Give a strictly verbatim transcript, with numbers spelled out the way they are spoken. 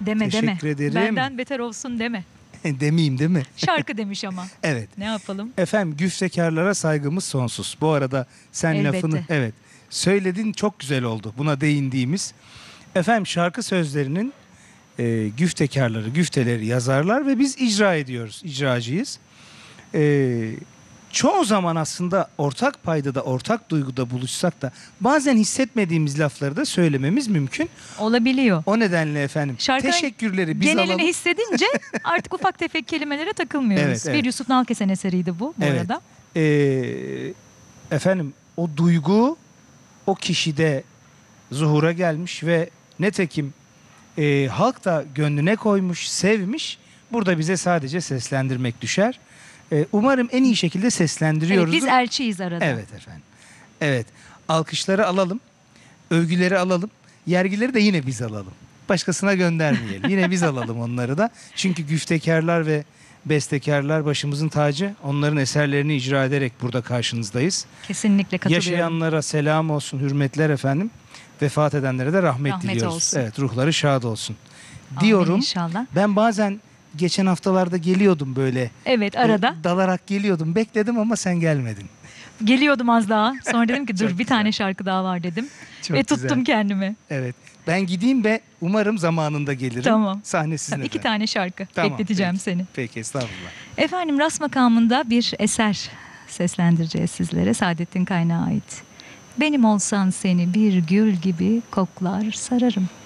Deme deme. Teşekkür ederim. Benden beter olsun deme. Demeyeyim değil mi? Şarkı demiş ama. Evet. Ne yapalım? Efendim güftekarlara saygımız sonsuz. Bu arada sen Elbette. lafını evet söyledin, çok güzel oldu buna değindiğimiz. Efendim şarkı sözlerinin e, güftekarları, güfteleri yazarlar ve biz icra ediyoruz, icracıyız. E, çoğu zaman aslında ortak paydada, ortak duyguda buluşsak da bazen hissetmediğimiz lafları da söylememiz mümkün. Olabiliyor. O nedenle efendim Şarkının teşekkürleri biz genelini alalım. hissedince artık ufak tefek kelimelere takılmıyoruz. Evet, evet. Bir Yusuf Nalkesen eseriydi bu bu Evet. arada. Ee, efendim o duygu o kişide zuhura gelmiş ve netekim e, halk da gönlüne koymuş, sevmiş. Burada bize sadece seslendirmek düşer. E, umarım en iyi şekilde Evet, seslendiriyoruz. biz elçiyiz arada. Evet efendim. Evet. Alkışları alalım. Övgüleri alalım. Yergileri de yine biz alalım. Başkasına göndermeyelim. Yine biz alalım onları da. Çünkü güftekarlar ve bestekarlar başımızın tacı. Onların eserlerini icra ederek burada karşınızdayız. Kesinlikle katılıyorum. Yaşayanlara selam olsun, hürmetler efendim. Vefat edenlere de rahmet, Rahmet diliyoruz. olsun. Evet, ruhları şad olsun. Amin Diyorum. inşallah. Ben bazen geçen haftalarda geliyordum böyle. Evet, arada. E, Dalarak geliyordum. Bekledim ama sen gelmedin. Geliyordum az daha. Sonra dedim ki dur Çok bir güzel. tane şarkı daha var dedim. Çok Ve güzel. tuttum kendimi. Evet. Ben gideyim ve umarım zamanında gelirim. Tamam. Sahne sizin Tabii iki efendim. tane şarkı Tamam, bekleteceğim peki. seni. Peki, estağfurullah. Efendim rast makamında bir eser seslendireceğiz sizlere. Saadettin Kaynağı ait. Benim olsan seni bir gül gibi koklar sararım.